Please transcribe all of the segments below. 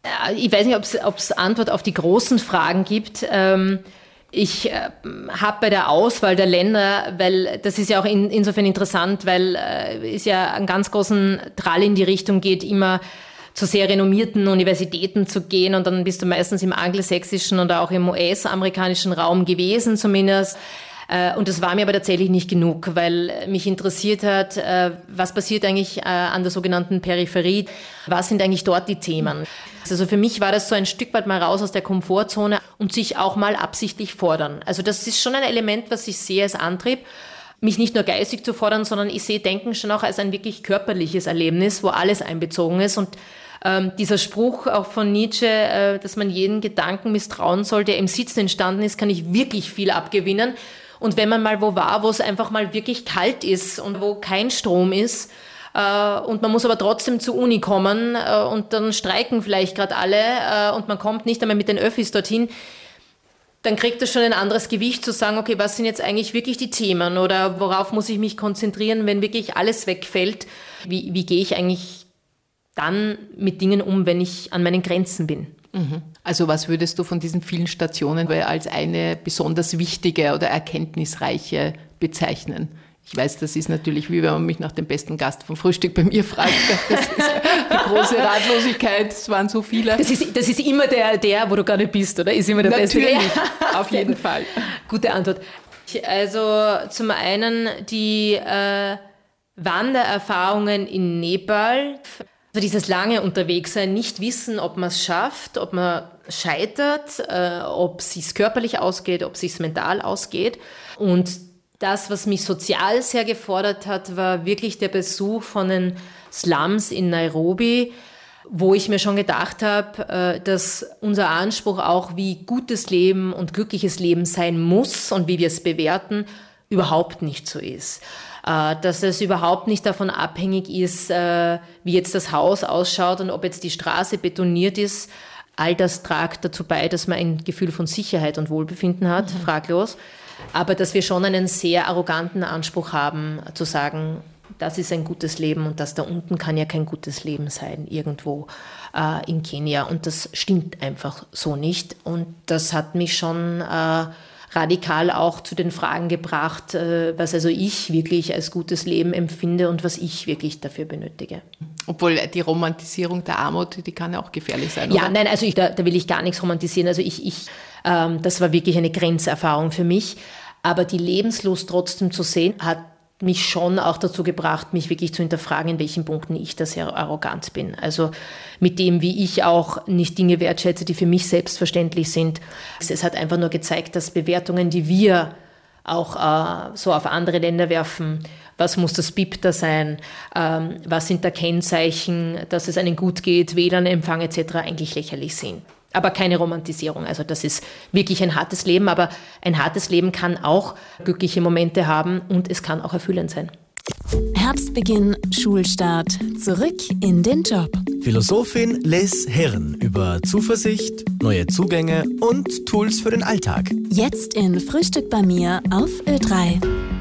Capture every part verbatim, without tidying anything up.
Ich weiß nicht, ob es Antwort auf die großen Fragen gibt. Ähm, Ich äh, habe bei der Auswahl der Länder, weil das ist ja auch in, insofern interessant, weil äh, es ja einen ganz großen Drall in die Richtung geht, immer zu sehr renommierten Universitäten zu gehen und dann bist du meistens im angelsächsischen oder auch im U S-amerikanischen Raum gewesen zumindest. Äh, und das war mir aber tatsächlich nicht genug, weil mich interessiert hat, äh, was passiert eigentlich äh, an der sogenannten Peripherie, was sind eigentlich dort die Themen. Also für mich war das so ein Stück weit mal raus aus der Komfortzone und sich auch mal absichtlich fordern. Also das ist schon ein Element, was ich sehe als Antrieb, mich nicht nur geistig zu fordern, sondern ich sehe Denken schon auch als ein wirklich körperliches Erlebnis, wo alles einbezogen ist. Und ähm, dieser Spruch auch von Nietzsche, äh, dass man jeden Gedanken misstrauen soll, der im Sitzen entstanden ist, kann ich wirklich viel abgewinnen. Und wenn man mal wo war, wo es einfach mal wirklich kalt ist und wo kein Strom ist, und man muss aber trotzdem zur Uni kommen und dann streiken vielleicht gerade alle und man kommt nicht einmal mit den Öffis dorthin, dann kriegt das schon ein anderes Gewicht zu sagen, okay, was sind jetzt eigentlich wirklich die Themen oder worauf muss ich mich konzentrieren, wenn wirklich alles wegfällt? Wie, wie gehe ich eigentlich dann mit Dingen um, wenn ich an meinen Grenzen bin? Also was würdest du von diesen vielen Stationen als eine besonders wichtige oder erkenntnisreiche bezeichnen? Ich weiß, das ist natürlich, wie wenn man mich nach dem besten Gast vom Frühstück bei mir fragt. Das ist eine große Ratlosigkeit, es waren so viele. Das ist, das ist immer der, der, wo du gar nicht bist, oder? Ist immer der natürlich, Beste. Ja. Auf jeden Fall. Gute Antwort. Also zum einen die äh, Wandererfahrungen in Nepal. Also dieses lange Unterwegssein, nicht wissen, ob man es schafft, ob man scheitert, äh, ob es sich körperlich ausgeht, ob es sich mental ausgeht. Und das, was mich sozial sehr gefordert hat, war wirklich der Besuch von den Slums in Nairobi, wo ich mir schon gedacht habe, dass unser Anspruch auch, wie gutes Leben und glückliches Leben sein muss und wie wir es bewerten, überhaupt nicht so ist. Dass es überhaupt nicht davon abhängig ist, wie jetzt das Haus ausschaut und ob jetzt die Straße betoniert ist. All das tragt dazu bei, dass man ein Gefühl von Sicherheit und Wohlbefinden hat, mhm. fraglos. Aber dass wir schon einen sehr arroganten Anspruch haben, zu sagen, das ist ein gutes Leben und das da unten kann ja kein gutes Leben sein, irgendwo äh, in Kenia. Und das stimmt einfach so nicht. Und das hat mich schon äh, radikal auch zu den Fragen gebracht, äh, was also ich wirklich als gutes Leben empfinde und was ich wirklich dafür benötige. Obwohl die Romantisierung der Armut, die kann ja auch gefährlich sein, Ja, oder? nein, also ich, da, da will ich gar nichts romantisieren. Also ich, ich ähm, das war wirklich eine Grenzerfahrung für mich. Aber die Lebenslust trotzdem zu sehen, hat mich schon auch dazu gebracht, mich wirklich zu hinterfragen, in welchen Punkten ich da sehr arrogant bin. Also mit dem, wie ich auch nicht Dinge wertschätze, die für mich selbstverständlich sind. Es hat einfach nur gezeigt, dass Bewertungen, die wir auch äh, so auf andere Länder werfen, was muss das B I P da sein, ähm, was sind da Kennzeichen, dass es einem gut geht, W L A N-Empfang et cetera, eigentlich lächerlich sind. Aber keine Romantisierung. Also das ist wirklich ein hartes Leben, aber ein hartes Leben kann auch glückliche Momente haben und es kann auch erfüllend sein. Herbstbeginn, Schulstart, zurück in den Job. Philosophin Les Herren über Zuversicht, neue Zugänge und Tools für den Alltag. Jetzt in Frühstück bei mir auf Ö drei.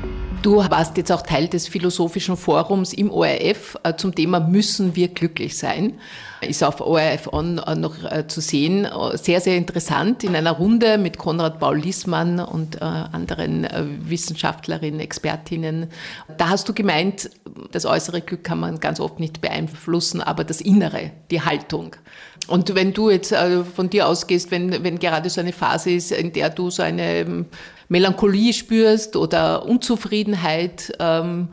Du warst jetzt auch Teil des Philosophischen Forums im O R F zum Thema Müssen wir glücklich sein? Ist auf O R F On noch zu sehen. Sehr, sehr interessant in einer Runde mit Konrad Paul-Liessmann und anderen Wissenschaftlerinnen, Expertinnen. Da hast du gemeint, das äußere Glück kann man ganz oft nicht beeinflussen, aber das Innere, die Haltung. Und wenn du jetzt von dir ausgehst, wenn, wenn gerade so eine Phase ist, in der du so eine Melancholie spürst oder Unzufriedenheit, ähm,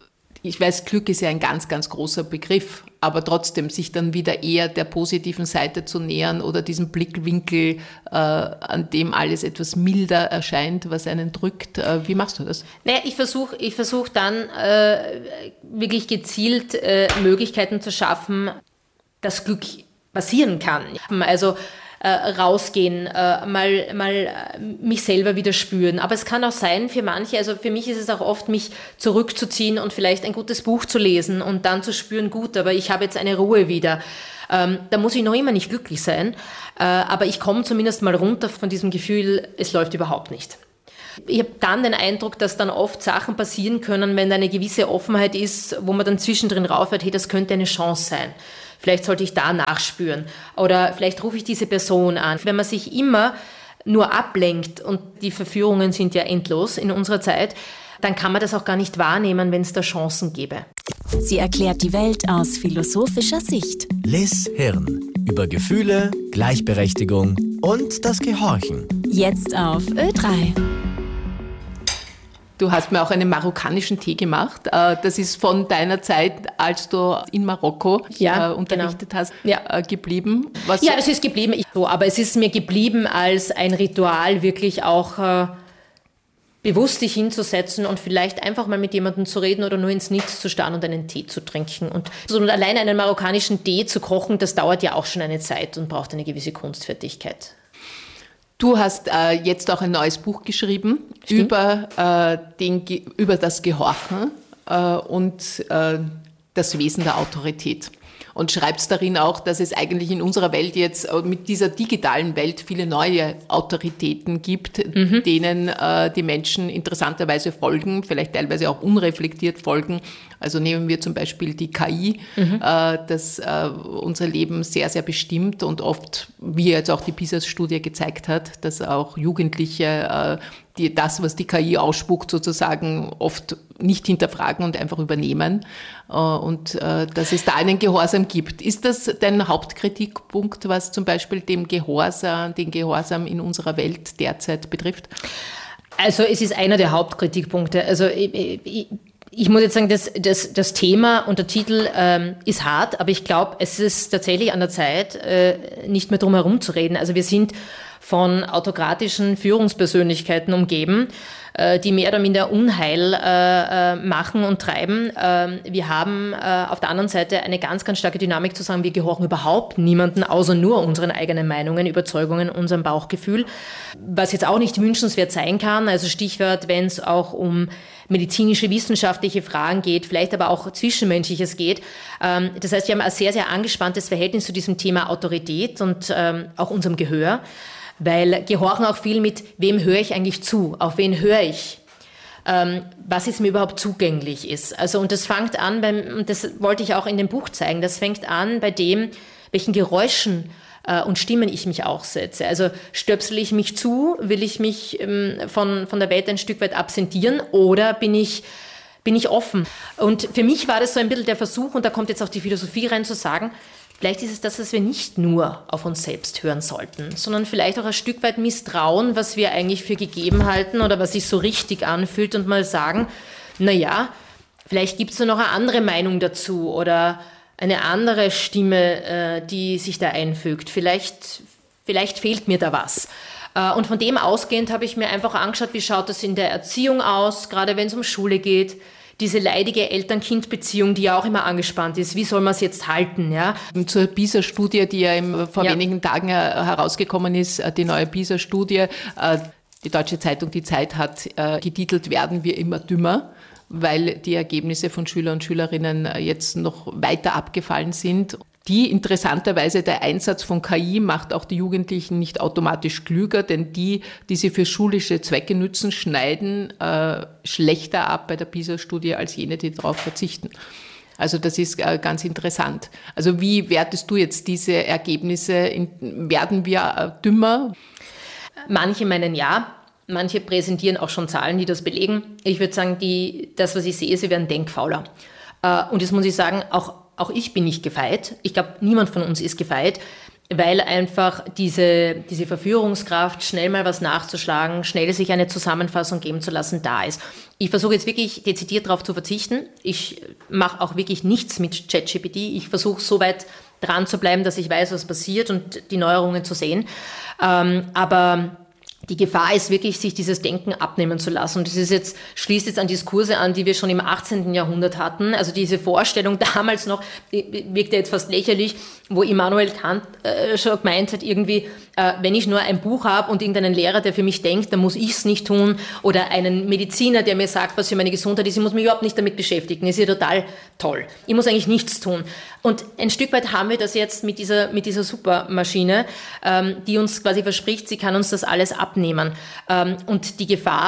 ich weiß, Glück ist ja ein ganz, ganz großer Begriff, aber trotzdem sich dann wieder eher der positiven Seite zu nähern oder diesen Blickwinkel, äh, an dem alles etwas milder erscheint, was einen drückt. Äh, wie machst du das? Naja, ich versuche ich versuch dann äh, wirklich gezielt äh, Möglichkeiten zu schaffen, dass Glück passieren kann. Also äh, rausgehen, äh, mal, mal mich selber wieder spüren. Aber es kann auch sein für manche, also für mich ist es auch oft, mich zurückzuziehen und vielleicht ein gutes Buch zu lesen und dann zu spüren, gut, aber ich habe jetzt eine Ruhe wieder. Ähm, da muss ich noch immer nicht glücklich sein, äh, aber ich komme zumindest mal runter von diesem Gefühl, es läuft überhaupt nicht. Ich habe dann den Eindruck, dass dann oft Sachen passieren können, wenn da eine gewisse Offenheit ist, wo man dann zwischendrin raufhört, hey, das könnte eine Chance sein. Vielleicht sollte ich da nachspüren. Oder vielleicht rufe ich diese Person an. Wenn man sich immer nur ablenkt, und die Verführungen sind ja endlos in unserer Zeit, dann kann man das auch gar nicht wahrnehmen, wenn es da Chancen gäbe. Sie erklärt die Welt aus philosophischer Sicht. Les Hirn. Über Gefühle, Gleichberechtigung und das Gehorchen. Jetzt auf Ö drei. Du hast mir auch einen marokkanischen Tee gemacht. Das ist von deiner Zeit, als du in Marokko ja, unterrichtet genau. hast, ja. geblieben. Was ja, das ist geblieben. Ich, so, aber es ist mir geblieben als ein Ritual, wirklich auch äh, bewusst sich hinzusetzen und vielleicht einfach mal mit jemandem zu reden oder nur ins Nichts zu starren und einen Tee zu trinken. Und so und allein einen marokkanischen Tee zu kochen, das dauert ja auch schon eine Zeit und braucht eine gewisse Kunstfertigkeit. Du hast äh, jetzt auch ein neues Buch geschrieben über, äh, den, über das Gehorchen äh, und äh, das Wesen der Autorität. Und schreibst darin auch, dass es eigentlich in unserer Welt jetzt mit dieser digitalen Welt viele neue Autoritäten gibt, mhm. denen äh, die Menschen interessanterweise folgen, vielleicht teilweise auch unreflektiert folgen. Also nehmen wir zum Beispiel die K I, mhm. äh, das äh, unser Leben sehr, sehr bestimmt und oft, wie jetzt auch die PISA-Studie gezeigt hat, dass auch Jugendliche äh, die, das, was die K I ausspuckt, sozusagen oft nicht hinterfragen und einfach übernehmen äh, und äh, dass es da einen Gehorsam gibt. Ist das dein Hauptkritikpunkt, was zum Beispiel dem Gehorsam, den Gehorsam in unserer Welt derzeit betrifft? Also es ist einer der Hauptkritikpunkte. Also ich, ich, ich muss jetzt sagen, das, das, das Thema und der Titel ähm, ist hart, aber ich glaube, es ist tatsächlich an der Zeit, äh, nicht mehr drum herum zu reden. Also wir sind von autokratischen Führungspersönlichkeiten umgeben, äh, die mehr oder minder Unheil äh, machen und treiben. Äh, wir haben äh, auf der anderen Seite eine ganz, ganz starke Dynamik zu sagen, wir gehorchen überhaupt niemanden, außer nur unseren eigenen Meinungen, Überzeugungen, unserem Bauchgefühl. Was jetzt auch nicht wünschenswert sein kann, also Stichwort, wenn es auch um medizinische, wissenschaftliche Fragen geht, vielleicht aber auch Zwischenmenschliches geht. Ähm, das heißt, wir haben ein sehr, sehr angespanntes Verhältnis zu diesem Thema Autorität und ähm, auch unserem Gehör. Weil Gehorchen auch viel mit, wem höre ich eigentlich zu, auf wen höre ich, ähm, was jetzt mir überhaupt zugänglich ist. Also und das fängt an, beim, und das wollte ich auch in dem Buch zeigen, das fängt an bei dem, welchen Geräuschen äh, und Stimmen ich mich auch setze. Also stöpsel ich mich zu, will ich mich ähm, von, von der Welt ein Stück weit absentieren oder bin ich, bin ich offen? Und für mich war das so ein bisschen der Versuch, und da kommt jetzt auch die Philosophie rein, zu sagen, vielleicht ist es das, dass wir nicht nur auf uns selbst hören sollten, sondern vielleicht auch ein Stück weit misstrauen, was wir eigentlich für gegeben halten oder was sich so richtig anfühlt und mal sagen, na ja, vielleicht gibt es noch eine andere Meinung dazu oder eine andere Stimme, äh, die sich da einfügt. Vielleicht, vielleicht fehlt mir da was. Äh, und von dem ausgehend habe ich mir einfach angeschaut, wie schaut das in der Erziehung aus, gerade wenn es um Schule geht. Diese leidige Eltern-Kind-Beziehung, die ja auch immer angespannt ist. Wie soll man es jetzt halten? Ja? Zur PISA-Studie, die ja im, vor ja. wenigen Tagen herausgekommen ist, die neue PISA-Studie. Die Deutsche Zeitung Die Zeit hat getitelt, werden wir immer dümmer, weil die Ergebnisse von Schüler und Schülerinnen jetzt noch weiter abgefallen sind. Die interessanterweise, der Einsatz von K I macht auch die Jugendlichen nicht automatisch klüger, denn die, die sie für schulische Zwecke nützen, schneiden äh, schlechter ab bei der PISA-Studie als jene, die darauf verzichten. Also das ist äh, ganz interessant. Also wie wertest du jetzt diese Ergebnisse? In, werden wir äh, dümmer? Manche meinen ja. Manche präsentieren auch schon Zahlen, die das belegen. Ich würde sagen, die, das, was ich sehe, sie werden denkfauler. Äh, und das muss ich sagen, auch Auch ich bin nicht gefeit. Ich glaube, niemand von uns ist gefeit, weil einfach diese, diese Verführungskraft, schnell mal was nachzuschlagen, schnell sich eine Zusammenfassung geben zu lassen, da ist. Ich versuche jetzt wirklich dezidiert darauf zu verzichten. Ich mache auch wirklich nichts mit ChatGPT. Ich versuche so weit dran zu bleiben, dass ich weiß, was passiert und die Neuerungen zu sehen. Ähm, aber die Gefahr ist wirklich, sich dieses Denken abnehmen zu lassen. Und das ist jetzt, schließt jetzt an Diskurse an, die wir schon im achtzehnten Jahrhundert hatten. Also diese Vorstellung damals noch, wirkt ja jetzt fast lächerlich, wo Immanuel Kant äh, schon gemeint hat, irgendwie, äh, wenn ich nur ein Buch habe und irgendeinen Lehrer, der für mich denkt, dann muss ich es nicht tun. Oder einen Mediziner, der mir sagt, was für meine Gesundheit ist, ich muss mich überhaupt nicht damit beschäftigen. Das ist ja total toll. Ich muss eigentlich nichts tun. Und ein Stück weit haben wir das jetzt mit dieser, mit dieser Supermaschine, ähm, die uns quasi verspricht, sie kann uns das alles abnehmen. Ähm, und die Gefahr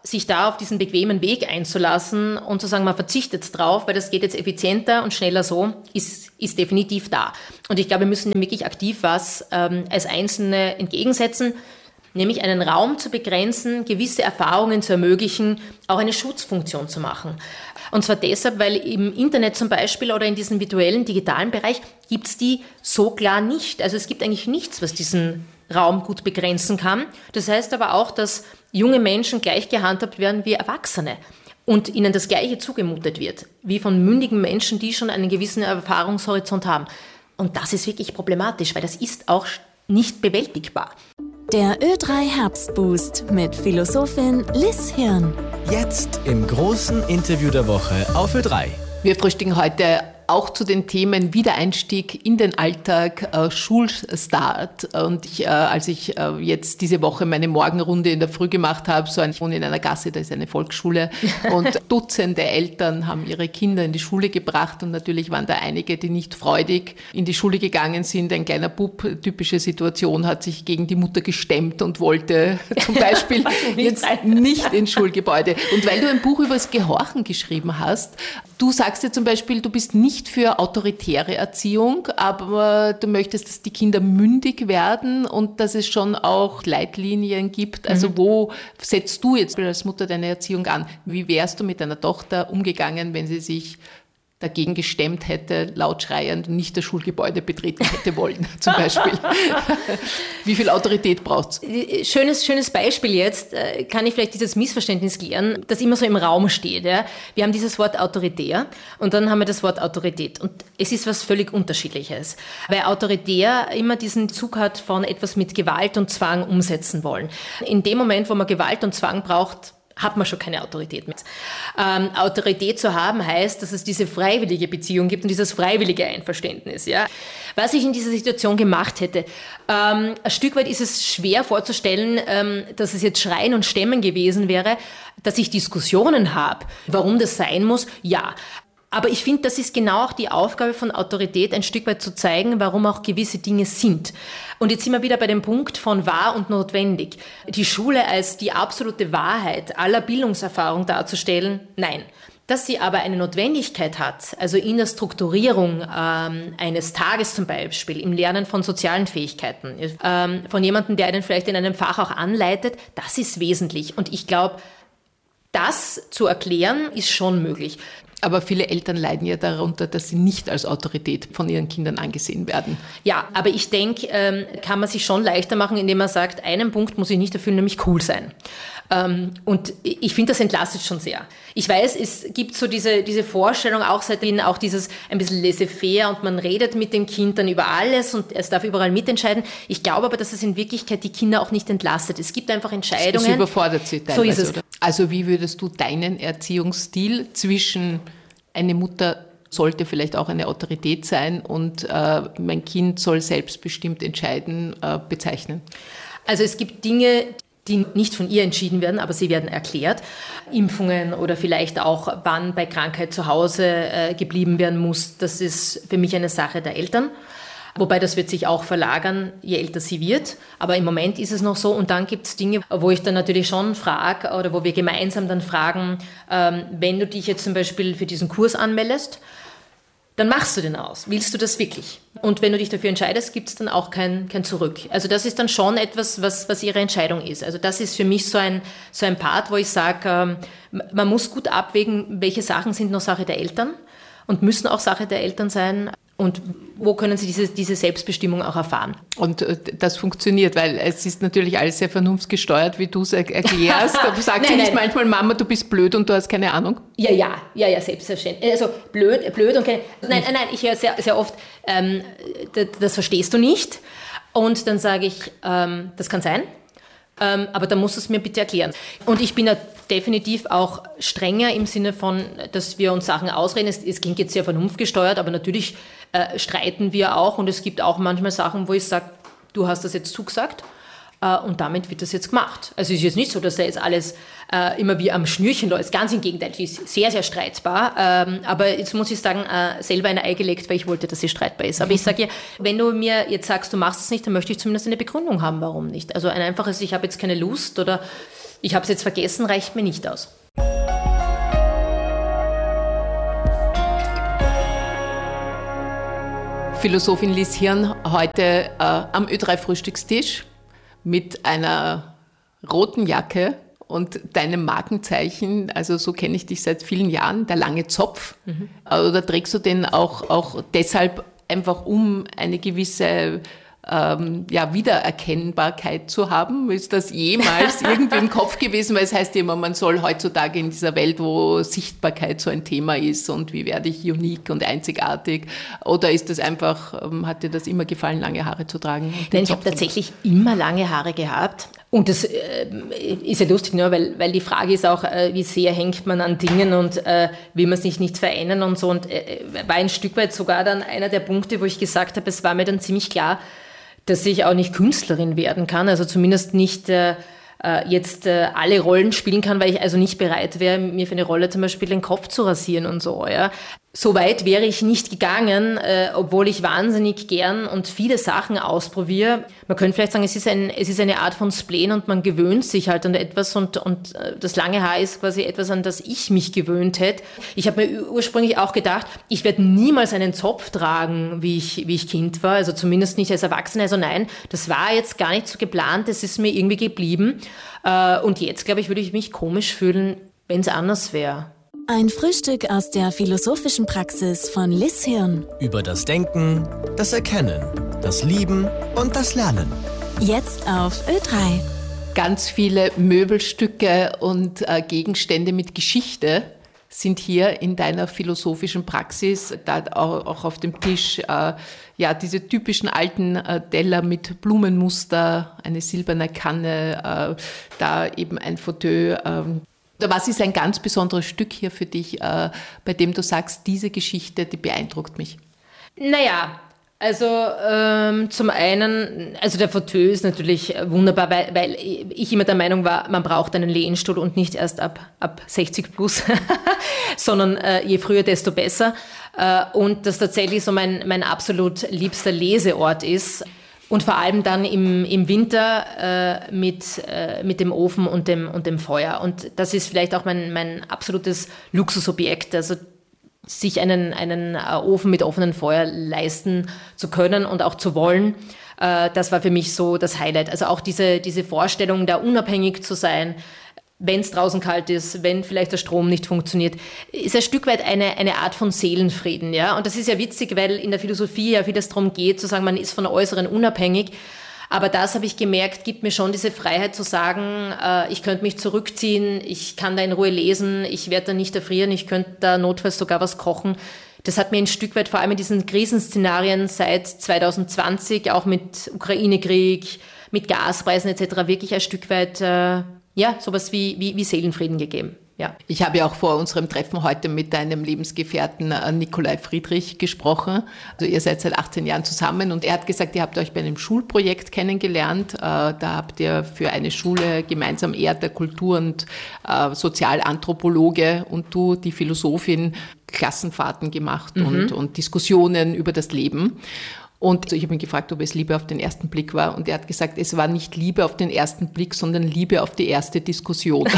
sich da auf diesen bequemen Weg einzulassen und zu sagen, man verzichtet drauf, weil das geht jetzt effizienter und schneller so, ist, ist definitiv da. Und ich glaube, wir müssen wirklich aktiv was ähm, als Einzelne entgegensetzen, nämlich einen Raum zu begrenzen, gewisse Erfahrungen zu ermöglichen, auch eine Schutzfunktion zu machen. Und zwar deshalb, weil im Internet zum Beispiel oder in diesem virtuellen, digitalen Bereich gibt es die so klar nicht. Also es gibt eigentlich nichts, was diesen Raum gut begrenzen kann. Das heißt aber auch, dass junge Menschen gleich gehandhabt werden wie Erwachsene und ihnen das Gleiche zugemutet wird, wie von mündigen Menschen, die schon einen gewissen Erfahrungshorizont haben. Und das ist wirklich problematisch, weil das ist auch nicht bewältigbar. Der Ö drei Herbstboost mit Philosophin Liz Hirn. Jetzt im großen Interview der Woche auf Ö drei. Wir frühstücken heute auch zu den Themen Wiedereinstieg in den Alltag, äh, Schulstart. Und ich, äh, als ich äh, jetzt diese Woche meine Morgenrunde in der Früh gemacht habe, so ein, ich wohne in einer Gasse, da ist eine Volksschule und Dutzende Eltern haben ihre Kinder in die Schule gebracht und natürlich waren da einige, die nicht freudig in die Schule gegangen sind. Ein kleiner Bub, typische Situation, hat sich gegen die Mutter gestemmt und wollte zum Beispiel jetzt nicht ins Schulgebäude. Und weil du ein Buch über das Gehorchen geschrieben hast, du sagst ja zum Beispiel, du bist nicht für autoritäre Erziehung, aber du möchtest, dass die Kinder mündig werden und dass es schon auch Leitlinien gibt. Also mhm. wo setzt du jetzt als Mutter deine Erziehung an? Wie wärst du mit deiner Tochter umgegangen, wenn sie sich dagegen gestemmt hätte, laut schreiend und nicht das Schulgebäude betreten hätte wollen, zum Beispiel? Wie viel Autorität braucht's? Schönes, schönes Beispiel jetzt, kann ich vielleicht dieses Missverständnis klären, das immer so im Raum steht. Ja? Wir haben dieses Wort autoritär und dann haben wir das Wort Autorität. Und es ist was völlig Unterschiedliches, weil autoritär immer diesen Zug hat von etwas mit Gewalt und Zwang umsetzen wollen. In dem Moment, wo man Gewalt und Zwang braucht, hat man schon keine Autorität mehr. Ähm, Autorität zu haben heißt, dass es diese freiwillige Beziehung gibt und dieses freiwillige Einverständnis. Ja? Was ich in dieser Situation gemacht hätte, ähm, ein Stück weit ist es schwer vorzustellen, ähm, dass es jetzt Schreien und Stemmen gewesen wäre, dass ich Diskussionen habe, warum das sein muss. Ja, aber ich finde, das ist genau auch die Aufgabe von Autorität, ein Stück weit zu zeigen, warum auch gewisse Dinge sind. Und jetzt sind wir wieder bei dem Punkt von wahr und notwendig. Die Schule als die absolute Wahrheit aller Bildungserfahrung darzustellen, nein. Dass sie aber eine Notwendigkeit hat, also in der Strukturierung ähm, eines Tages zum Beispiel, im Lernen von sozialen Fähigkeiten, ähm, von jemandem, der einen vielleicht in einem Fach auch anleitet, das ist wesentlich. Und ich glaube, das zu erklären, ist schon möglich. Aber viele Eltern leiden ja darunter, dass sie nicht als Autorität von ihren Kindern angesehen werden. Ja, aber ich denke, ähm, kann man sich schon leichter machen, indem man sagt, einen Punkt muss ich nicht erfüllen, nämlich cool sein. Ähm, und ich finde, das entlastet schon sehr. Ich weiß, es gibt so diese, diese Vorstellung, auch seitdem auch dieses ein bisschen laissez-faire und man redet mit dem Kind dann über alles und es darf überall mitentscheiden. Ich glaube aber, dass es in Wirklichkeit die Kinder auch nicht entlastet. Es gibt einfach Entscheidungen. Es überfordert sie teilweise, so ist es. Oder? Also wie würdest du deinen Erziehungsstil zwischen eine Mutter sollte vielleicht auch eine Autorität sein und äh, mein Kind soll selbstbestimmt entscheiden, äh, bezeichnen? Also es gibt Dinge, die nicht von ihr entschieden werden, aber sie werden erklärt. Impfungen oder vielleicht auch, wann bei Krankheit zu Hause äh, geblieben werden muss, das ist für mich eine Sache der Eltern. Wobei das wird sich auch verlagern, je älter sie wird. Aber im Moment ist es noch so. Und dann gibt es Dinge, wo ich dann natürlich schon frage oder wo wir gemeinsam dann fragen, ähm, wenn du dich jetzt zum Beispiel für diesen Kurs anmeldest, dann machst du den aus. Willst du das wirklich? Und wenn du dich dafür entscheidest, gibt es dann auch kein, kein Zurück. Also das ist dann schon etwas, was, was ihre Entscheidung ist. Also das ist für mich so ein, so ein Part, wo ich sage, ähm, man muss gut abwägen, welche Sachen sind noch Sache der Eltern und müssen auch Sache der Eltern sein. Und wo können sie diese, diese Selbstbestimmung auch erfahren? Und das funktioniert, weil es ist natürlich alles sehr vernunftsgesteuert, wie du es erklärst. Aber sagt nein, sie nicht nein. manchmal, Mama, du bist blöd und du hast keine Ahnung? Ja, ja, ja, ja, selbstverständlich. Also blöd, blöd und keine... Nein, nein, nein, ich höre sehr, sehr oft, ähm, das, das verstehst du nicht. Und dann sage ich, ähm, das kann sein, ähm, aber dann musst du es mir bitte erklären. Und ich bin da definitiv auch strenger im Sinne von, dass wir uns Sachen ausreden. Es, es klingt jetzt sehr vernunftgesteuert, aber natürlich äh, streiten wir auch. Und es gibt auch manchmal Sachen, wo ich sage, du hast das jetzt zugesagt äh, und damit wird das jetzt gemacht. Also es ist jetzt nicht so, dass da jetzt alles äh, immer wie am Schnürchen läuft. Ganz im Gegenteil, die ist sehr, sehr streitbar. Ähm, aber jetzt muss ich sagen, äh, selber ein Ei gelegt, weil ich wollte, dass sie streitbar ist. Aber ich sage ja, wenn du mir jetzt sagst, du machst es nicht, dann möchte ich zumindest eine Begründung haben, warum nicht. Also ein einfaches, ich habe jetzt keine Lust oder Ich habe es jetzt vergessen, reicht mir nicht aus. Philosophin Liz Hirn heute äh, am Ö drei Frühstückstisch mit einer roten Jacke und deinem Markenzeichen, also so kenne ich dich seit vielen Jahren, der lange Zopf. Mhm. Oder trägst du den auch, auch deshalb einfach, um eine gewisse ähm, ja, Wiedererkennbarkeit zu haben? Ist das jemals irgendwie im Kopf gewesen? Weil es heißt ja immer, man soll heutzutage in dieser Welt, wo Sichtbarkeit so ein Thema ist und wie werde ich unique und einzigartig? Oder ist das einfach, ähm, hat dir das immer gefallen, lange Haare zu tragen? Nein, ich habe tatsächlich immer lange Haare gehabt. Und das äh, ist ja lustig, ne? weil, weil die Frage ist auch, äh, wie sehr hängt man an Dingen und äh, will man sich nicht verändern und so. Und äh, war ein Stück weit sogar dann einer der Punkte, wo ich gesagt habe, es war mir dann ziemlich klar, dass ich auch nicht Künstlerin werden kann, also zumindest nicht äh, jetzt äh, alle Rollen spielen kann, weil ich also nicht bereit wäre, mir für eine Rolle zum Beispiel den Kopf zu rasieren und so. Ja. So weit wäre ich nicht gegangen, äh, obwohl ich wahnsinnig gern und viele Sachen ausprobiere. Man könnte vielleicht sagen, es ist, ein, es ist eine Art von Spleen und man gewöhnt sich halt an etwas und, und äh, das lange Haar ist quasi etwas, an das ich mich gewöhnt hätte. Ich habe mir ursprünglich auch gedacht, ich werde niemals einen Zopf tragen, wie ich, wie ich Kind war, also zumindest nicht als Erwachsene. Also nein, das war jetzt gar nicht so geplant, das ist mir irgendwie geblieben. Äh, und jetzt, glaube ich, würde ich mich komisch fühlen, wenn es anders wäre. Ein Frühstück aus der philosophischen Praxis von Liz Hirn. Über das Denken, das Erkennen, das Lieben und das Lernen. Jetzt auf Ö drei. Ganz viele Möbelstücke und äh, Gegenstände mit Geschichte sind hier in deiner philosophischen Praxis. Da auch, auch auf dem Tisch äh, ja diese typischen alten äh, Teller mit Blumenmuster, eine silberne Kanne, äh, da eben ein Fauteuil. Äh, Was ist ein ganz besonderes Stück hier für dich, äh, bei dem du sagst, diese Geschichte, die beeindruckt mich? Naja, also ähm, zum einen, also der Fauteuil ist natürlich wunderbar, weil, weil ich immer der Meinung war, man braucht einen Lehnstuhl und nicht erst ab, ab sechzig plus, sondern äh, je früher, desto besser. Äh, und das tatsächlich so mein, mein absolut liebster Leseort ist. Und vor allem dann im, im Winter äh, mit, äh, mit dem Ofen und dem, und dem Feuer. Und das ist vielleicht auch mein, mein absolutes Luxusobjekt, also sich einen, einen Ofen mit offenem Feuer leisten zu können und auch zu wollen. Äh, das war für mich so das Highlight. Also auch diese, diese Vorstellung, da unabhängig zu sein, wenn es draußen kalt ist, wenn vielleicht der Strom nicht funktioniert, ist ein Stück weit eine, eine Art von Seelenfrieden. Ja? Und das ist ja witzig, weil in der Philosophie ja vieles darum geht, zu sagen, man ist von Äußeren unabhängig. Aber das, habe ich gemerkt, gibt mir schon diese Freiheit zu sagen, äh, ich könnte mich zurückziehen, ich kann da in Ruhe lesen, ich werde da nicht erfrieren, ich könnte da notfalls sogar was kochen. Das hat mir ein Stück weit, vor allem in diesen Krisenszenarien seit zwanzig zwanzig, auch mit Ukraine-Krieg, mit Gaspreisen et cetera, wirklich ein Stück weit äh, ja, sowas wie, wie, wie Seelenfrieden gegeben. Ja. Ich habe ja auch vor unserem Treffen heute mit deinem Lebensgefährten Nikolai Friedrich gesprochen. Also ihr seid seit achtzehn Jahren zusammen und er hat gesagt, ihr habt euch bei einem Schulprojekt kennengelernt. Da habt ihr für eine Schule gemeinsam, er der Kultur- und Sozialanthropologe und du, die Philosophin, Klassenfahrten gemacht mhm. und, und Diskussionen über das Leben. Und ich habe ihn gefragt, ob es Liebe auf den ersten Blick war. Und er hat gesagt, es war nicht Liebe auf den ersten Blick, sondern Liebe auf die erste Diskussion.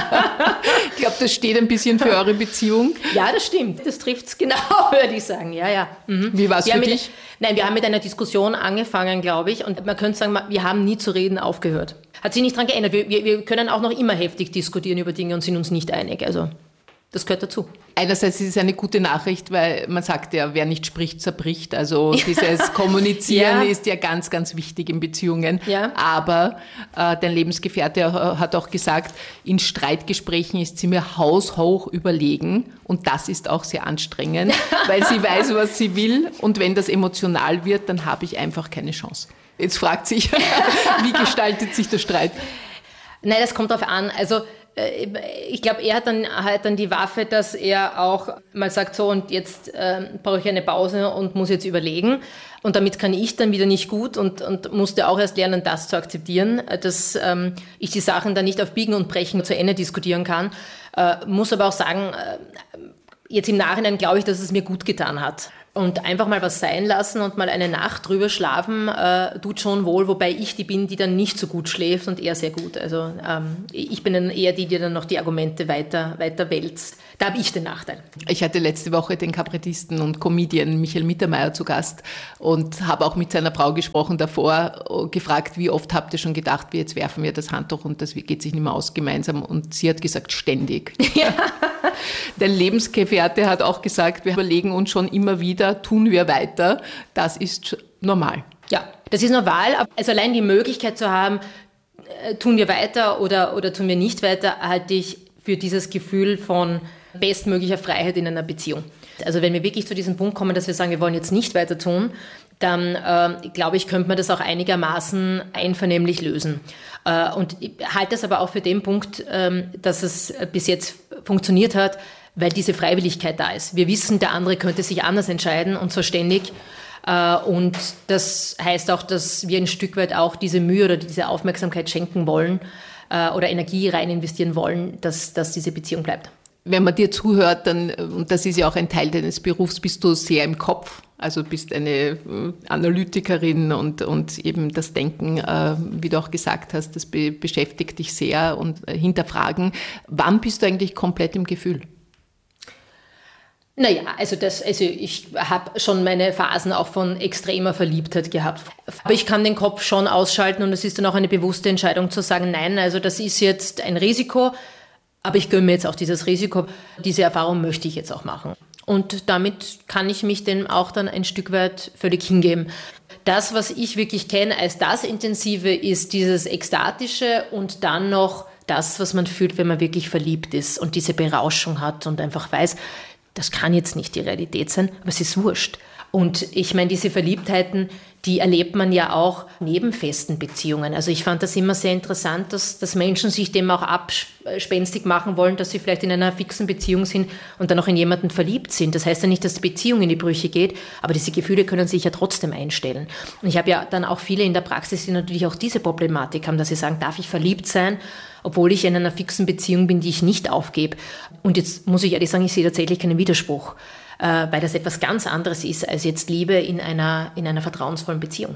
Ich glaube, das steht ein bisschen für eure Beziehung. Ja, das stimmt. Das trifft es genau, würde ich sagen. Ja, ja. Mhm. Wie war es für dich? Nein, wir haben mit einer Diskussion angefangen, glaube ich. Und man könnte sagen, wir haben nie zu reden aufgehört. Hat sich nicht daran geändert. Wir, wir, wir können auch noch immer heftig diskutieren über Dinge und sind uns nicht einig. Also das gehört dazu. Einerseits ist es eine gute Nachricht, weil man sagt ja, wer nicht spricht, zerbricht. Also dieses Kommunizieren ja. ist ja ganz, ganz wichtig in Beziehungen. Ja. Aber äh, dein Lebensgefährte hat auch gesagt, in Streitgesprächen ist sie mir haushoch überlegen. Und das ist auch sehr anstrengend, weil sie weiß, was sie will. Und wenn das emotional wird, dann habe ich einfach keine Chance. Jetzt fragt sich, wie gestaltet sich der Streit? Nein, das kommt darauf an. Also ich glaube, er hat dann, hat dann die Waffe, dass er auch mal sagt, so und jetzt äh, brauche ich eine Pause und muss jetzt überlegen. Und damit kann ich dann wieder nicht gut und, und musste auch erst lernen, das zu akzeptieren, dass ähm, ich die Sachen dann nicht auf Biegen und Brechen zu Ende diskutieren kann. Äh, muss aber auch sagen, äh, jetzt im Nachhinein glaube ich, dass es mir gut getan hat. Und einfach mal was sein lassen und mal eine Nacht drüber schlafen, äh, tut schon wohl, wobei ich die bin, die dann nicht so gut schläft und eher sehr gut. Also ähm, ich bin dann eher die, die dann noch die Argumente weiter, weiter wälzt. Da habe ich den Nachteil. Ich hatte letzte Woche den Kabarettisten und Comedian Michael Mittermeier zu Gast und habe auch mit seiner Frau gesprochen davor, gefragt, wie oft habt ihr schon gedacht, wie jetzt werfen wir das Handtuch und das geht sich nicht mehr aus gemeinsam. Und sie hat gesagt, ständig. Ja. Der Lebensgefährte hat auch gesagt, wir überlegen uns schon immer wieder, tun wir weiter. Das ist normal. Ja, das ist normal. Also allein die Möglichkeit zu haben, tun wir weiter oder, oder tun wir nicht weiter, halte ich für dieses Gefühl von bestmöglicher Freiheit in einer Beziehung. Also wenn wir wirklich zu diesem Punkt kommen, dass wir sagen, wir wollen jetzt nicht weiter tun, dann äh, glaube ich, könnte man das auch einigermaßen einvernehmlich lösen. Äh, und ich halte das aber auch für den Punkt, äh, dass es bis jetzt funktioniert hat, weil diese Freiwilligkeit da ist. Wir wissen, der andere könnte sich anders entscheiden und zwar ständig. Äh, und das heißt auch, dass wir ein Stück weit auch diese Mühe oder diese Aufmerksamkeit schenken wollen äh, oder Energie rein investieren wollen, dass, dass diese Beziehung bleibt. Wenn man dir zuhört, dann, und das ist ja auch ein Teil deines Berufs, bist du sehr im Kopf. Also bist eine Analytikerin und, und eben das Denken, äh, wie du auch gesagt hast, das be- beschäftigt dich sehr und äh, hinterfragen. Wann bist du eigentlich komplett im Gefühl? Naja, also, das, also ich habe schon meine Phasen auch von extremer Verliebtheit gehabt. Aber ich kann den Kopf schon ausschalten und es ist dann auch eine bewusste Entscheidung zu sagen, nein, also das ist jetzt ein Risiko, aber ich gönne mir jetzt auch dieses Risiko. Diese Erfahrung möchte ich jetzt auch machen. Und damit kann ich mich dem auch dann ein Stück weit völlig hingeben. Das, was ich wirklich kenne als das Intensive, ist dieses Ekstatische und dann noch das, was man fühlt, wenn man wirklich verliebt ist und diese Berauschung hat und einfach weiß, das kann jetzt nicht die Realität sein, aber es ist wurscht. Und ich meine, diese Verliebtheiten, die erlebt man ja auch neben festen Beziehungen. Also ich fand das immer sehr interessant, dass, dass Menschen sich dem auch abspenstig machen wollen, dass sie vielleicht in einer fixen Beziehung sind und dann auch in jemanden verliebt sind. Das heißt ja nicht, dass die Beziehung in die Brüche geht, aber diese Gefühle können sich ja trotzdem einstellen. Und ich habe ja dann auch viele in der Praxis, die natürlich auch diese Problematik haben, dass sie sagen, darf ich verliebt sein, obwohl ich in einer fixen Beziehung bin, die ich nicht aufgebe. Und jetzt muss ich ehrlich sagen, ich sehe tatsächlich keinen Widerspruch, weil das etwas ganz anderes ist als jetzt Liebe in einer, in einer vertrauensvollen Beziehung.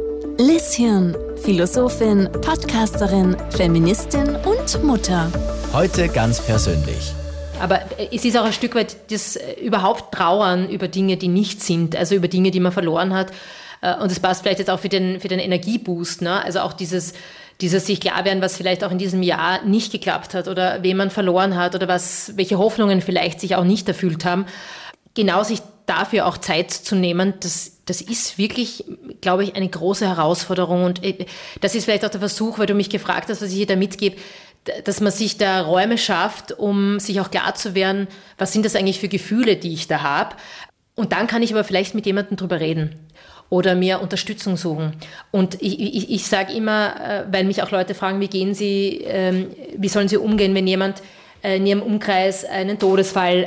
Liz Hirn, Philosophin, Podcasterin, Feministin und Mutter. Heute ganz persönlich. Aber es ist auch ein Stück weit das überhaupt Trauern über Dinge, die nicht sind, also über Dinge, die man verloren hat. Und das passt vielleicht jetzt auch für den, für den Energieboost, ne? Also auch dieses, dieses sich klar werden, was vielleicht auch in diesem Jahr nicht geklappt hat oder wen man verloren hat oder was, welche Hoffnungen vielleicht sich auch nicht erfüllt haben. Genau sich dafür auch Zeit zu nehmen, das, das ist wirklich, glaube ich, eine große Herausforderung. Und das ist vielleicht auch der Versuch, weil du mich gefragt hast, was ich hier da mitgebe, dass man sich da Räume schafft, um sich auch klar zu werden, was sind das eigentlich für Gefühle, die ich da habe. Und dann kann ich aber vielleicht mit jemandem drüber reden oder mir Unterstützung suchen. Und ich, ich, ich sage immer, weil mich auch Leute fragen, wie gehen sie, ähm, wie sollen sie umgehen, wenn jemand in ihrem Umkreis einen Todesfall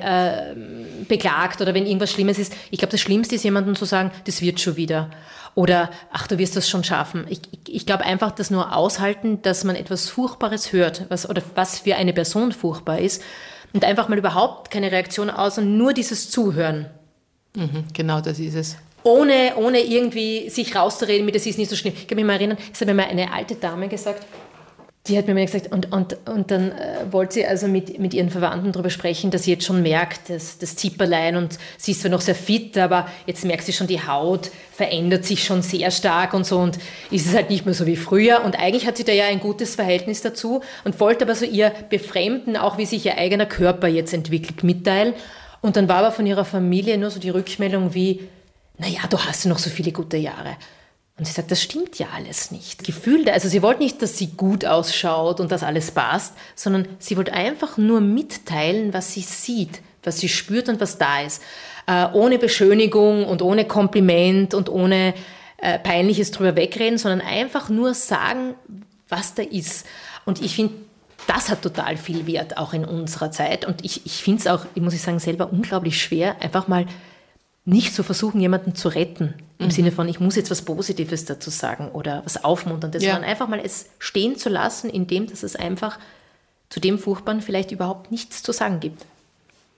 äh, beklagt oder wenn irgendwas Schlimmes ist. Ich glaube, das Schlimmste ist, jemandem zu sagen, das wird schon wieder. Oder, ach, du wirst das schon schaffen. Ich, ich, ich glaube einfach, dass nur aushalten, dass man etwas Furchtbares hört, was, oder was für eine Person furchtbar ist und einfach mal überhaupt keine Reaktion aus und nur dieses Zuhören. Mhm, genau, das ist es. Ohne, ohne irgendwie sich rauszureden mit, das ist nicht so schlimm. Ich kann mich mal erinnern, es hat mir mal eine alte Dame gesagt, die hat mir mal gesagt, und, und, und dann äh, wollte sie also mit, mit ihren Verwandten darüber sprechen, dass sie jetzt schon merkt, dass das Zipperlein und sie ist zwar noch sehr fit, aber jetzt merkt sie schon, die Haut verändert sich schon sehr stark und so und ist es halt nicht mehr so wie früher. Und eigentlich hat sie da ja ein gutes Verhältnis dazu und wollte aber so ihr Befremden, auch wie sich ihr eigener Körper jetzt entwickelt, mitteilen. Und dann war aber von ihrer Familie nur so die Rückmeldung wie, naja, du hast ja noch so viele gute Jahre. Und sie sagt, das stimmt ja alles nicht. Gefühl, also sie wollte nicht, dass sie gut ausschaut und dass alles passt, sondern sie wollte einfach nur mitteilen, was sie sieht, was sie spürt und was da ist. Äh, ohne Beschönigung und ohne Kompliment und ohne äh, Peinliches drüber wegreden, sondern einfach nur sagen, was da ist. Und ich finde, das hat total viel Wert, auch in unserer Zeit. Und ich, ich finde es auch, ich muss ich sagen, selber unglaublich schwer, einfach mal nicht zu versuchen, jemanden zu retten, im mhm. Sinne von, ich muss jetzt was Positives dazu sagen oder was Aufmunterndes, ja. sondern einfach mal es stehen zu lassen, indem dass es einfach zu dem Furchtbaren vielleicht überhaupt nichts zu sagen gibt.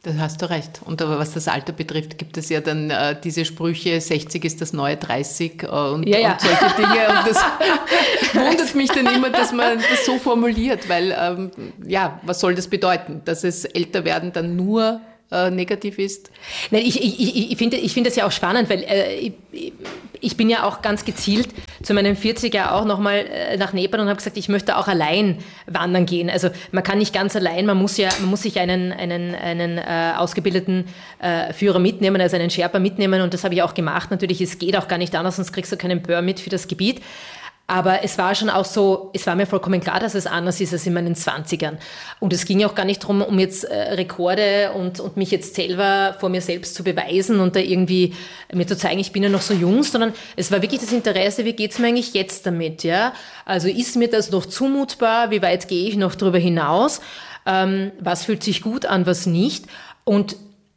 Da hast du recht. Und aber was das Alter betrifft, gibt es ja dann äh, diese Sprüche, sechzig ist das neue dreißig äh, und, ja, ja. und solche Dinge. Und das wundert mich dann immer, dass man das so formuliert, weil, ähm, ja, was soll das bedeuten? Dass es älter werden dann nur äh, negativ ist? Nein, ich, ich, ich finde ich finde das ja auch spannend, weil äh, ich, ich bin ja auch ganz gezielt zu meinem vierziger auch nochmal äh, nach Nepal und habe gesagt, ich möchte auch allein wandern gehen. Also man kann nicht ganz allein, man muss ja, man muss sich einen, einen, einen äh, ausgebildeten äh, Führer mitnehmen, also einen Sherpa mitnehmen und das habe ich auch gemacht. Natürlich, es geht auch gar nicht anders, sonst kriegst du keinen Permit für das Gebiet. Aber es war schon auch so, es war mir vollkommen klar, dass es anders ist als in meinen Zwanzigern. Und es ging auch gar nicht darum, um jetzt äh, Rekorde und, und mich jetzt selber vor mir selbst zu beweisen und da irgendwie mir zu zeigen, ich bin ja noch so jung, sondern es war wirklich das Interesse, wie geht's mir eigentlich jetzt damit, ja? Also ist mir das noch zumutbar? Wie weit gehe ich noch darüber hinaus? Ähm, was fühlt sich gut an, was nicht? Und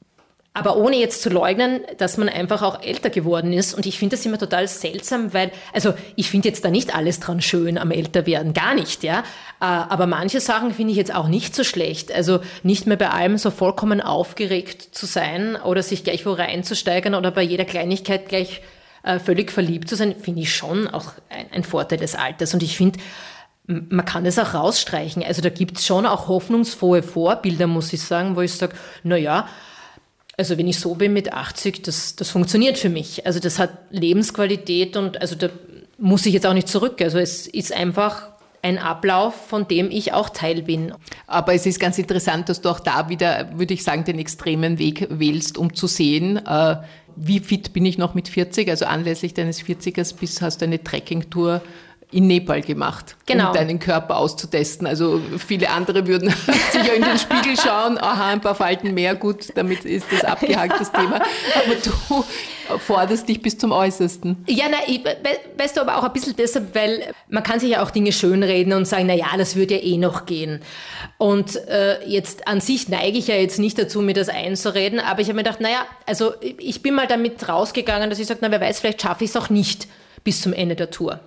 aber ohne jetzt zu leugnen, dass man einfach auch älter geworden ist. Und ich finde das immer total seltsam, weil, also ich finde jetzt da nicht alles dran schön am Älterwerden, gar nicht, ja. Aber manche Sachen finde ich jetzt auch nicht so schlecht. Also nicht mehr bei allem so vollkommen aufgeregt zu sein oder sich gleich wo reinzusteigern oder bei jeder Kleinigkeit gleich äh, völlig verliebt zu sein, finde ich schon auch ein, ein Vorteil des Alters. Und ich finde, man kann das auch rausstreichen. Also da gibt es schon auch hoffnungsfrohe Vorbilder, muss ich sagen, wo ich sage, na ja, also wenn ich so bin mit achtzig, das, das funktioniert für mich. Also das hat Lebensqualität und also da muss ich jetzt auch nicht zurück. Also es ist einfach ein Ablauf, von dem ich auch Teil bin. Aber es ist ganz interessant, dass du auch da wieder, würde ich sagen, den extremen Weg wählst, um zu sehen, äh, wie fit bin ich noch mit vierzig. Also anlässlich deines vierzigers bis hast du eine Trekkingtour in Nepal gemacht, genau, um deinen Körper auszutesten. Also viele andere würden sicher in den Spiegel schauen, aha, ein paar Falten mehr, gut, damit ist das abgehakt, das Thema. Aber du forderst dich bis zum Äußersten. Ja, na, ich, weißt du, aber auch ein bisschen deshalb, weil man kann sich ja auch Dinge schönreden und sagen, na ja, das würde ja eh noch gehen. Und äh, jetzt an sich neige ich ja jetzt nicht dazu, mir das einzureden, aber ich habe mir gedacht, naja, also ich bin mal damit rausgegangen, dass ich sage, na wer weiß, vielleicht schaffe ich es auch nicht bis zum Ende der Tour.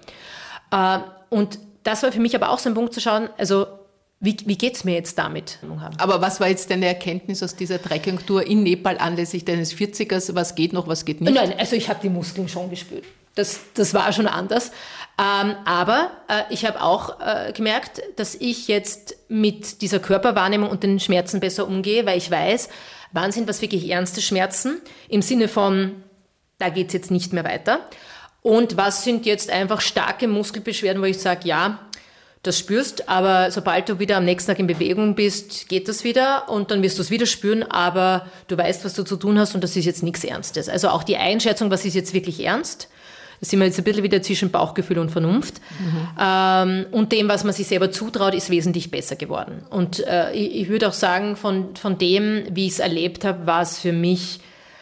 Uh, und das war für mich aber auch so ein Punkt zu schauen, also wie, wie geht es mir jetzt damit? Aber was war jetzt deine Erkenntnis aus dieser Trekkingtour in Nepal anlässlich deines vierzigers? Was geht noch, was geht nicht? Nein, also ich habe die Muskeln schon gespürt. Das, das war schon anders. Ähm, aber äh, ich habe auch äh, gemerkt, dass ich jetzt mit dieser Körperwahrnehmung und den Schmerzen besser umgehe, weil ich weiß, wann sind was wirklich ernste Schmerzen, im Sinne von, da geht es jetzt nicht mehr weiter. Und was sind jetzt einfach starke Muskelbeschwerden, wo ich sage, ja, das spürst, aber sobald du wieder am nächsten Tag in Bewegung bist, geht das wieder und dann wirst du es wieder spüren, aber du weißt, was du zu tun hast und das ist jetzt nichts Ernstes. Also auch die Einschätzung, was ist jetzt wirklich ernst, da sind wir jetzt ein bisschen wieder zwischen Bauchgefühl und Vernunft. Mhm. Ähm, und dem, was man sich selber zutraut, ist wesentlich besser geworden. Und äh, ich, ich würde auch sagen, von, von dem, wie ich es erlebt habe, war es für mich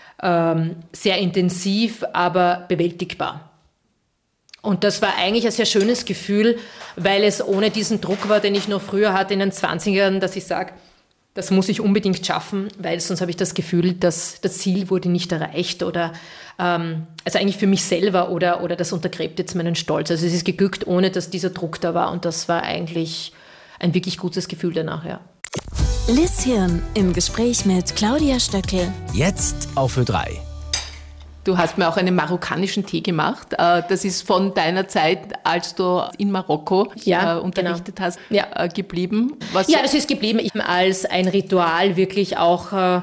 ähm, sehr intensiv, aber bewältigbar. Und das war eigentlich ein sehr schönes Gefühl, weil es ohne diesen Druck war, den ich noch früher hatte in den zwanzigern, dass ich sage, das muss ich unbedingt schaffen, weil sonst habe ich das Gefühl, dass das Ziel wurde nicht erreicht oder ähm, also eigentlich für mich selber oder, oder das untergräbt jetzt meinen Stolz. Also es ist geglückt, ohne dass dieser Druck da war und das war eigentlich ein wirklich gutes Gefühl danach, ja. Liz Hirn im Gespräch mit Claudia Stöckel. Jetzt auf Ö drei. Du hast mir auch einen marokkanischen Tee gemacht. Das ist von deiner Zeit, als du in Marokko ja, unterrichtet genau. hast, ja. geblieben. Was ja, das ist geblieben. Ich als ein Ritual wirklich auch äh,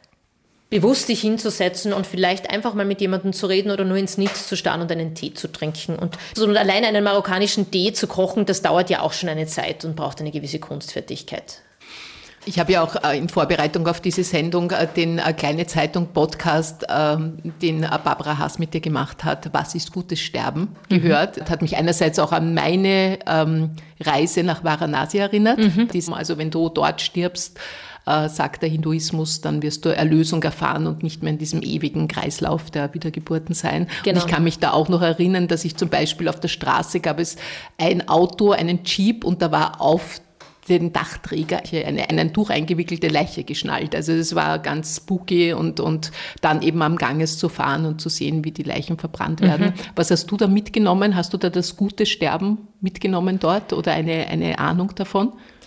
bewusst dich hinzusetzen und vielleicht einfach mal mit jemandem zu reden oder nur ins Nichts zu starren und einen Tee zu trinken. Und, so, und allein einen marokkanischen Tee zu kochen, das dauert ja auch schon eine Zeit und braucht eine gewisse Kunstfertigkeit. Ich habe ja auch in Vorbereitung auf diese Sendung den Kleine Zeitung Podcast, den Barbara Haas mit dir gemacht hat, Was ist gutes Sterben, gehört. Mhm. Das hat mich einerseits auch an meine Reise nach Varanasi erinnert. Mhm. Also wenn du dort stirbst, sagt der Hinduismus, dann wirst du Erlösung erfahren und nicht mehr in diesem ewigen Kreislauf der Wiedergeburten sein. Genau. Und ich kann mich da auch noch erinnern, dass ich zum Beispiel auf der Straße gab es ein Auto, einen Jeep und da war auf den Dachträger eine, eine Tuch eingewickelte Leiche geschnallt. Also es war ganz spooky und, und dann eben am Ganges zu fahren und zu sehen, wie die Leichen verbrannt werden. Mhm. Was hast du da mitgenommen? Hast du da das gute Sterben mitgenommen dort oder eine, eine Ahnung davon?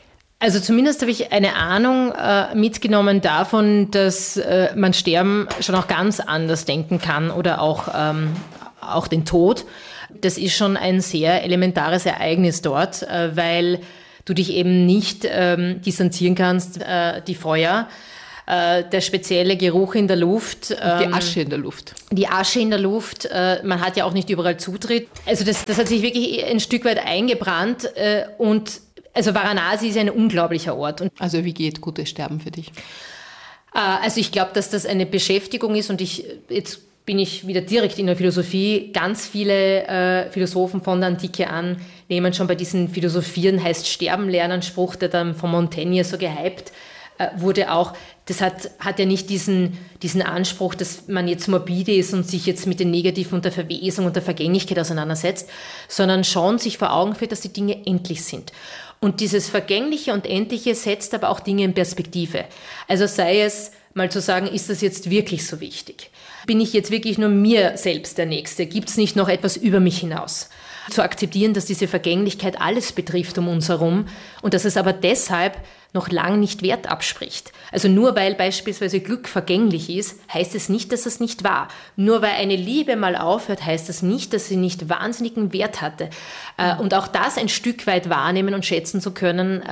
Also zumindest habe ich eine Ahnung äh, mitgenommen davon, dass äh, man Sterben schon auch ganz anders denken kann oder auch, ähm, auch den Tod. Das ist schon ein sehr elementares Ereignis dort, äh, weil du dich eben nicht ähm, distanzieren kannst, äh, die Feuer, äh, der spezielle Geruch in der Luft. Ähm, die Asche in der Luft. Die Asche in der Luft, äh, man hat ja auch nicht überall Zutritt. Also das, das hat sich wirklich ein Stück weit eingebrannt äh, und also Varanasi ist ein unglaublicher Ort. Und also wie geht gutes Sterben für dich? Äh, also ich glaube, dass das eine Beschäftigung ist und ich jetzt bin ich wieder direkt in der Philosophie. Ganz viele äh, Philosophen von der Antike an nehmen schon bei diesen Philosophieren heißt Sterben lernen, Spruch, der dann von Montaigne so gehypt äh, wurde auch. Das hat, hat ja nicht diesen, diesen Anspruch, dass man jetzt morbide ist und sich jetzt mit den Negativen und der Verwesung und der Vergänglichkeit auseinandersetzt, sondern schon sich vor Augen führt, dass die Dinge endlich sind. Und dieses Vergängliche und Endliche setzt aber auch Dinge in Perspektive. Also sei es mal zu sagen, ist das jetzt wirklich so wichtig? Bin ich jetzt wirklich nur mir selbst der Nächste? Gibt es nicht noch etwas über mich hinaus? Zu akzeptieren, dass diese Vergänglichkeit alles betrifft um uns herum und dass es aber deshalb noch lang nicht Wert abspricht. Also nur weil beispielsweise Glück vergänglich ist, heißt es nicht, dass es nicht war. Nur weil eine Liebe mal aufhört, heißt das nicht, dass sie nicht wahnsinnigen Wert hatte. Und auch das ein Stück weit wahrnehmen und schätzen zu können,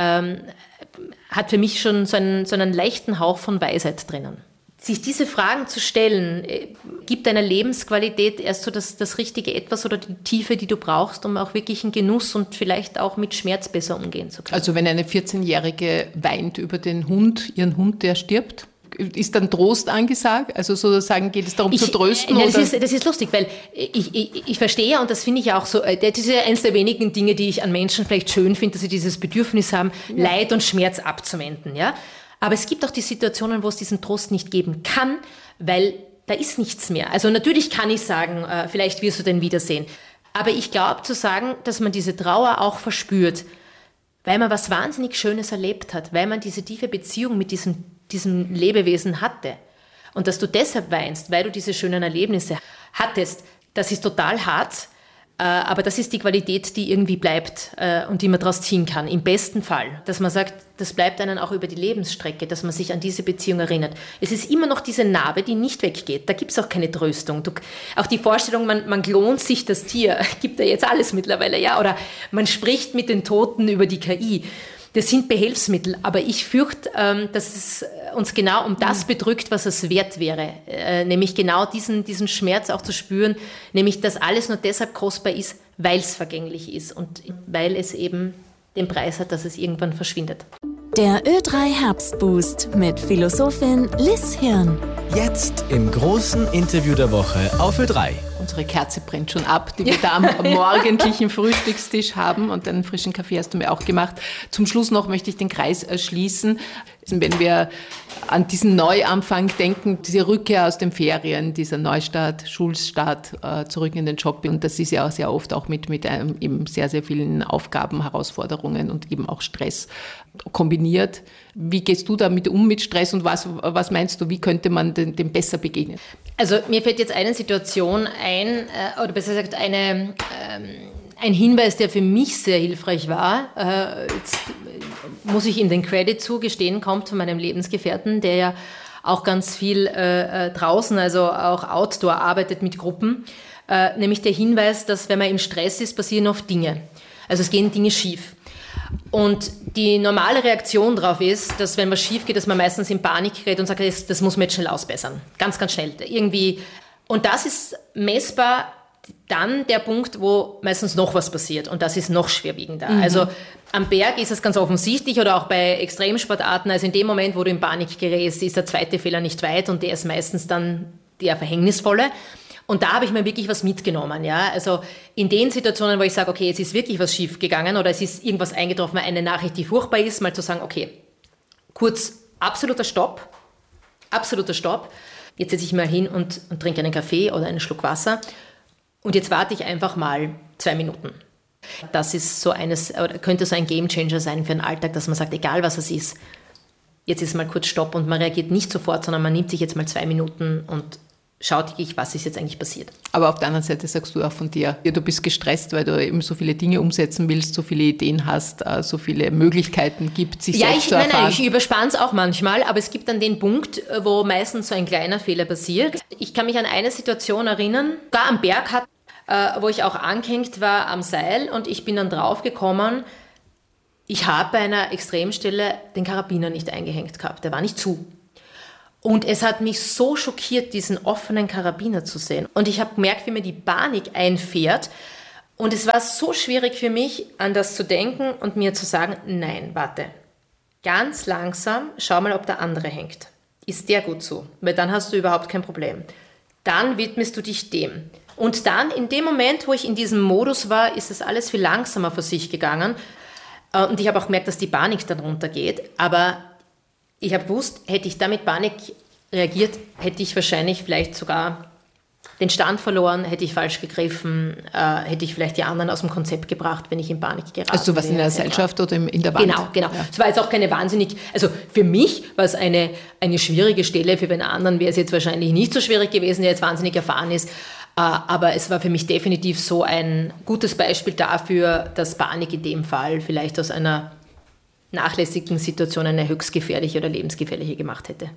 hat für mich schon so einen, so einen leichten Hauch von Weisheit drinnen. Sich diese Fragen zu stellen, gibt deiner Lebensqualität erst so das, das richtige Etwas oder die Tiefe, die du brauchst, um auch wirklich einen Genuss und vielleicht auch mit Schmerz besser umgehen zu können. Also wenn eine vierzehnjährige weint über den Hund, ihren Hund, der stirbt, ist dann Trost angesagt? Also sozusagen geht es darum ich, zu trösten? Nein, oder? Das, ist, das ist lustig, weil ich, ich, ich verstehe, und das finde ich auch so, das ist ja eines der wenigen Dinge, die ich an Menschen vielleicht schön finde, dass sie dieses Bedürfnis haben, ja. Leid und Schmerz abzuwenden, ja. Aber es gibt auch die Situationen, wo es diesen Trost nicht geben kann, weil da ist nichts mehr. Also natürlich kann ich sagen, äh, vielleicht wirst du den wiedersehen. Aber ich glaube zu sagen, dass man diese Trauer auch verspürt, weil man was wahnsinnig Schönes erlebt hat, weil man diese tiefe Beziehung mit diesem, diesem Lebewesen hatte. Und dass du deshalb weinst, weil du diese schönen Erlebnisse hattest, das ist total hart. Aber das ist die Qualität, die irgendwie bleibt äh, und die man daraus ziehen kann. Im besten Fall, dass man sagt, das bleibt einem auch über die Lebensstrecke, dass man sich an diese Beziehung erinnert. Es ist immer noch diese Narbe, die nicht weggeht. Da gibt es auch keine Tröstung. Du, auch die Vorstellung, man, man klont sich das Tier, gibt ja jetzt alles mittlerweile, ja? Oder man spricht mit den Toten über die K I. Das sind Behelfsmittel, aber ich fürchte, ähm, dass es uns genau um das bedrückt, was es wert wäre. Äh, nämlich genau diesen, diesen Schmerz auch zu spüren, nämlich dass alles nur deshalb kostbar ist, weil es vergänglich ist und weil es eben den Preis hat, dass es irgendwann verschwindet. Der Ö drei Herbstboost mit Philosophin Liz Hirn. Jetzt im großen Interview der Woche auf Ö drei. Unsere Kerze brennt schon ab, die wir da am morgendlichen Frühstückstisch haben, und einen frischen Kaffee hast du mir auch gemacht. Zum Schluss noch möchte ich den Kreis schließen. Wenn wir an diesen Neuanfang denken, diese Rückkehr aus den Ferien, dieser Neustart, Schulstart, äh, zurück in den Job, und das ist ja auch sehr oft auch mit, mit einem, eben sehr, sehr vielen Aufgaben, Herausforderungen und eben auch Stress kombiniert. Wie gehst du damit um mit Stress und was, was meinst du, wie könnte man dem, dem besser begegnen? Also mir fällt jetzt eine Situation ein, äh, oder besser gesagt eine, ähm, ein Hinweis, der für mich sehr hilfreich war. Äh, jetzt muss ich ihm den Credit zugestehen, kommt von meinem Lebensgefährten, der ja auch ganz viel äh, draußen, also auch Outdoor arbeitet mit Gruppen. Äh, nämlich der Hinweis, dass wenn man im Stress ist, passieren oft Dinge. Also es gehen Dinge schief. Und die normale Reaktion darauf ist, dass wenn was schief geht, dass man meistens in Panik gerät und sagt, das, das muss man jetzt schnell ausbessern. Ganz, ganz schnell. Irgendwie. Und das ist messbar dann der Punkt, wo meistens noch was passiert. Und das ist noch schwerwiegender. Mhm. Also am Berg ist es ganz offensichtlich oder auch bei Extremsportarten. Also in dem Moment, wo du in Panik gerätst, ist der zweite Fehler nicht weit und der ist meistens dann der verhängnisvolle. Und da habe ich mir wirklich was mitgenommen, ja. Also in den Situationen, wo ich sage, okay, jetzt ist wirklich was schief gegangen oder es ist irgendwas eingetroffen, eine Nachricht, die furchtbar ist, mal zu sagen, okay, kurz absoluter Stopp, absoluter Stopp. Jetzt setze ich mal hin und, und trinke einen Kaffee oder einen Schluck Wasser und jetzt warte ich einfach mal zwei Minuten. Das ist so eines, oder könnte so ein Gamechanger sein für den Alltag, dass man sagt, egal was es ist, jetzt ist mal kurz Stopp und man reagiert nicht sofort, sondern man nimmt sich jetzt mal zwei Minuten und schaut ich, was ist jetzt eigentlich passiert. Aber auf der anderen Seite sagst du auch von dir, du bist gestresst, weil du eben so viele Dinge umsetzen willst, so viele Ideen hast, so viele Möglichkeiten gibt, sich ja, selbst ich, zu erfahren. Nein, nein, ich überspanne es auch manchmal, aber es gibt dann den Punkt, wo meistens so ein kleiner Fehler passiert. Ich kann mich an eine Situation erinnern, da am Berg, hat, äh, wo ich auch angehängt war am Seil und ich bin dann draufgekommen, ich habe bei einer Extremstelle den Karabiner nicht eingehängt gehabt, der war nicht zu. Und es hat mich so schockiert, diesen offenen Karabiner zu sehen. Und ich habe gemerkt, wie mir die Panik einfährt. Und es war so schwierig für mich, an das zu denken und mir zu sagen, nein, warte, ganz langsam, schau mal, ob der andere hängt. Ist der gut so? Weil dann hast du überhaupt kein Problem. Dann widmest du dich dem. Und dann, in dem Moment, wo ich in diesem Modus war, ist es alles viel langsamer vor sich gegangen. Und ich habe auch gemerkt, dass die Panik dann runtergeht. Aber ich habe gewusst, hätte ich da mit Panik reagiert, hätte ich wahrscheinlich vielleicht sogar den Stand verloren, hätte ich falsch gegriffen, äh, hätte ich vielleicht die anderen aus dem Konzept gebracht, wenn ich in Panik geraten wäre. Also was in der Gesellschaft oder in der Wand? Genau, genau. Ja. Es war jetzt auch keine wahnsinnig, also für mich war es eine, eine schwierige Stelle, für den anderen wäre es jetzt wahrscheinlich nicht so schwierig gewesen, der jetzt wahnsinnig erfahren ist. Aber es war für mich definitiv so ein gutes Beispiel dafür, dass Panik in dem Fall vielleicht aus einer nachlässigen Situation eine höchst gefährliche oder lebensgefährliche gemacht hätte.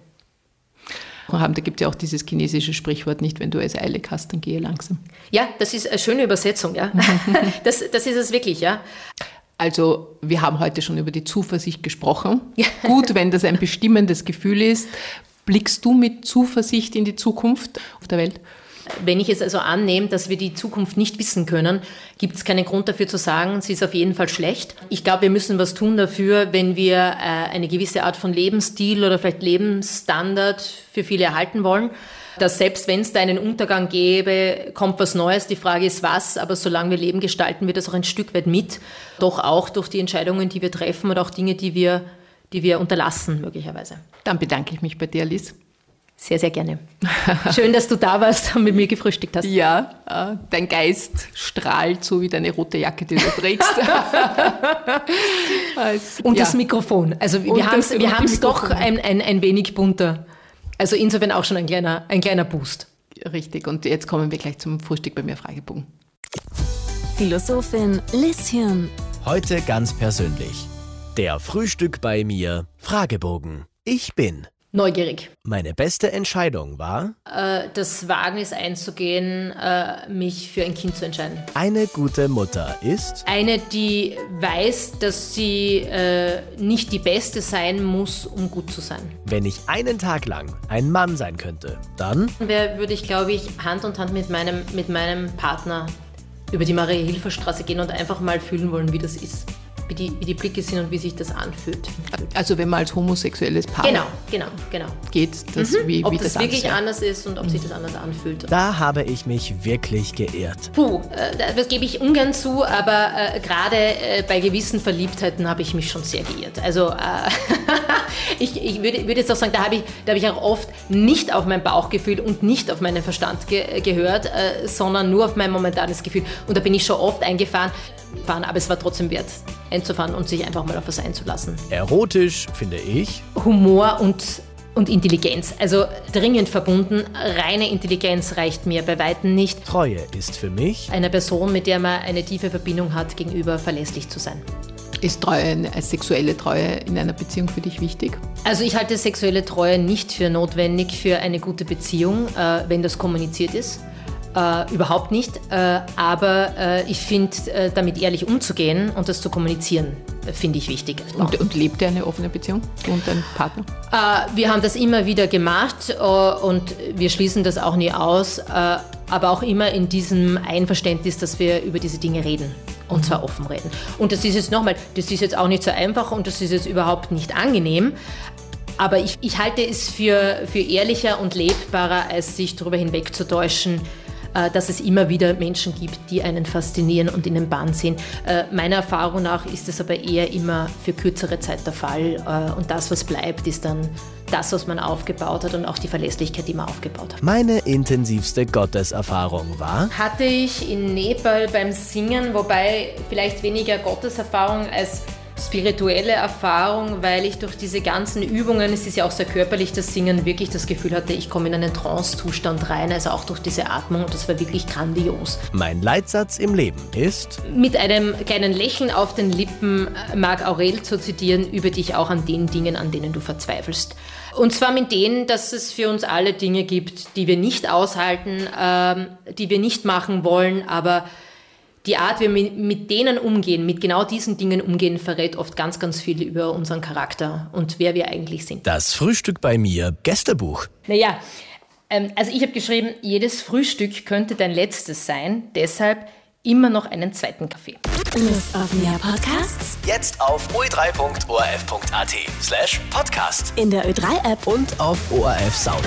Da gibt es ja auch dieses chinesische Sprichwort, nicht wenn du es eilig hast, dann gehe langsam. Ja, das ist eine schöne Übersetzung, ja. das, das ist es wirklich, ja. Also wir haben heute schon über die Zuversicht gesprochen. Gut, wenn das ein bestimmendes Gefühl ist. Blickst du mit Zuversicht in die Zukunft auf der Welt? Wenn ich es also annehme, dass wir die Zukunft nicht wissen können, gibt es keinen Grund dafür zu sagen, sie ist auf jeden Fall schlecht. Ich glaube, wir müssen was tun dafür, wenn wir äh, eine gewisse Art von Lebensstil oder vielleicht Lebensstandard für viele erhalten wollen. Dass selbst wenn es da einen Untergang gäbe, kommt was Neues. Die Frage ist was, aber solange wir Leben gestalten wir das auch ein Stück weit mit. Doch auch durch die Entscheidungen, die wir treffen oder auch Dinge, die wir, die wir unterlassen möglicherweise. Dann bedanke ich mich bei dir, Liz. Sehr, sehr gerne. Schön, dass du da warst und mit mir gefrühstückt hast. Ja, äh, dein Geist strahlt so wie deine rote Jacke, die du trägst. also, und ja. Das Mikrofon. Also wir haben es wir haben's doch ein, ein, ein wenig bunter. Also insofern auch schon ein kleiner, ein kleiner Boost. Richtig, und jetzt kommen wir gleich zum Frühstück bei mir Fragebogen. Philosophin Liz Hirn. Heute ganz persönlich. Der Frühstück bei mir Fragebogen. Ich bin neugierig. Meine beste Entscheidung war, äh, das Wagnis einzugehen, äh, mich für ein Kind zu entscheiden. Eine gute Mutter ist eine, die weiß, dass sie äh, nicht die Beste sein muss, um gut zu sein. Wenn ich einen Tag lang ein Mann sein könnte, dann Wer würde ich, glaube ich, Hand in Hand mit meinem, mit meinem Partner über die Maria-Hilfer-Straße gehen und einfach mal fühlen wollen, wie das ist. Wie die, wie die Blicke sind und wie sich das anfühlt. Also wenn man als homosexuelles Paar genau, genau, genau. geht, das, mhm. wie, ob wie das, das wirklich ansieht. anders ist und ob mhm. sich das anders anfühlt. Da habe ich mich wirklich geehrt. Puh, äh, das gebe ich ungern zu, aber äh, gerade äh, bei gewissen Verliebtheiten habe ich mich schon sehr geirrt. Also äh, ich, ich würde, würde jetzt auch sagen, da habe ich, da habe ich auch oft nicht auf mein Bauchgefühl und nicht auf meinen Verstand ge- gehört, äh, sondern nur auf mein momentanes Gefühl. Und da bin ich schon oft eingefahren, aber es war trotzdem wert, einzufahren und sich einfach mal auf was einzulassen. Erotisch, finde ich. Humor und, und Intelligenz. Also dringend verbunden. Reine Intelligenz reicht mir bei Weitem nicht. Treue ist für mich einer Person, mit der man eine tiefe Verbindung hat, gegenüber verlässlich zu sein. Ist Treue, eine sexuelle Treue in einer Beziehung für dich wichtig? Also ich halte sexuelle Treue nicht für notwendig für eine gute Beziehung, äh, wenn das kommuniziert ist. Äh, überhaupt nicht, äh, aber äh, ich finde, äh, damit ehrlich umzugehen und das zu kommunizieren, äh, finde ich wichtig. Und, und lebt ihr eine offene Beziehung, du und dein Partner? Äh, wir haben das immer wieder gemacht äh, und wir schließen das auch nie aus, äh, aber auch immer in diesem Einverständnis, dass wir über diese Dinge reden und mhm. zwar offen reden. Und das ist jetzt nochmal, das ist jetzt auch nicht so einfach und das ist jetzt überhaupt nicht angenehm. Aber ich, ich halte es für, für ehrlicher und lebbarer, als sich darüber hinwegzutäuschen, dass es immer wieder Menschen gibt, die einen faszinieren und in den Bann ziehen. Meiner Erfahrung nach ist es aber eher immer für kürzere Zeit der Fall. Und das, was bleibt, ist dann das, was man aufgebaut hat und auch die Verlässlichkeit, die man aufgebaut hat. Meine intensivste Gotteserfahrung war? Hatte ich in Nepal beim Singen, wobei vielleicht weniger Gotteserfahrung als spirituelle Erfahrung, weil ich durch diese ganzen Übungen, es ist ja auch sehr körperlich, das Singen, wirklich das Gefühl hatte, ich komme in einen Trance-Zustand rein, also auch durch diese Atmung, und das war wirklich grandios. Mein Leitsatz im Leben ist: Mit einem kleinen Lächeln auf den Lippen, Marc Aurel zu zitieren, übe dich auch an den Dingen, an denen du verzweifelst. Und zwar mit denen, dass es für uns alle Dinge gibt, die wir nicht aushalten, ähm, die wir nicht machen wollen, aber die Art, wie wir mit denen umgehen, mit genau diesen Dingen umgehen, verrät oft ganz, ganz viel über unseren Charakter und wer wir eigentlich sind. Das Frühstück bei mir Gästebuch. Naja, ähm, also ich habe geschrieben, jedes Frühstück könnte dein letztes sein, deshalb immer noch einen zweiten Kaffee. Lust auf mehr Podcasts? Jetzt auf o e drei punkt o r f punkt a t slash podcast In der Ö drei App und auf O R F Sound.